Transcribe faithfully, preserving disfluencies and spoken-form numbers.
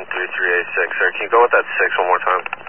three three eight six, sir. Can you go with that six one more time?